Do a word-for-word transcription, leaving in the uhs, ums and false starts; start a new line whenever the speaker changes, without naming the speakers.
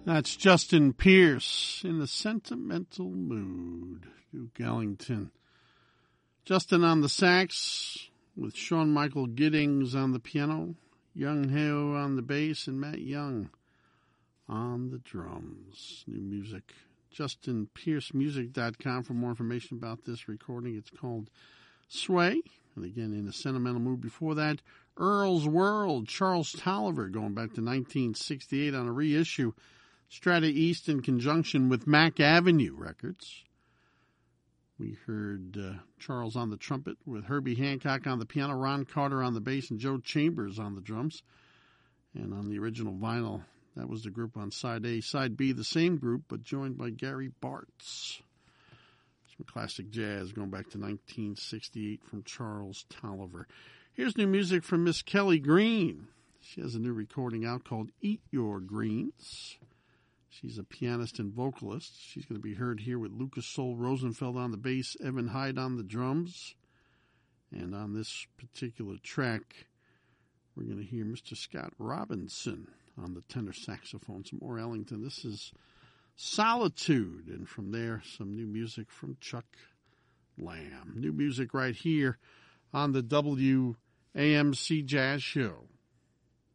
That's Justin Pierce in the Sentimental Mood. Duke Ellington. Justin on the sax with Sean Michael Giddings on the piano, Young Heo on the bass, and Matt Young on the drums. New music. Justin Pierce Music dot com for more information about this recording. It's called Sway. And again, in the Sentimental Mood before that, Earl's World, Charles Tolliver, going back to nineteen sixty-eight on a reissue. Strata East in conjunction with Mack Avenue Records. We heard uh, Charles on the trumpet with Herbie Hancock on the piano, Ron Carter on the bass, and Joe Chambers on the drums. And on the original vinyl, that was the group on side A. Side B, the same group, but joined by Gary Bartz. Some classic jazz going back to nineteen sixty-eight from Charles Tolliver. Here's new music from Miss Kelly Green. She has a new recording out called Eat Your Greens. She's a pianist and vocalist. She's going to be heard here with Lucas Soul Rosenfeld on the bass, Evan Hyde on the drums. And on this particular track, we're going to hear Mister Scott Robinson on the tenor saxophone. Some more Ellington. This is Solitude. And from there, some new music from Chuck Lamb. New music right here on the W A M C Jazz Show.